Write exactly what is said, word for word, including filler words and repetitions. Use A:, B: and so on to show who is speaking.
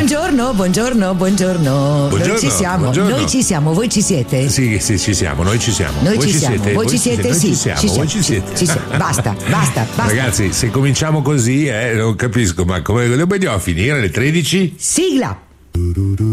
A: Buongiorno, buongiorno, buongiorno.
B: Buongiorno,
A: Noi ci siamo,
B: buongiorno.
A: noi ci siamo, voi ci siete?
B: Sì, sì, ci siamo, noi ci siamo.
A: Noi
B: voi
A: ci
B: ci
A: siamo,
B: siete,
A: voi ci siete,
B: noi
A: sì.
B: ci siamo,
A: ci
B: voi
A: siamo,
B: ci siete.
A: Ci siamo. Basta, basta, basta.
B: Ragazzi, se cominciamo così, eh, non capisco, ma come dobbiamo finire alle tredici?
A: Sigla.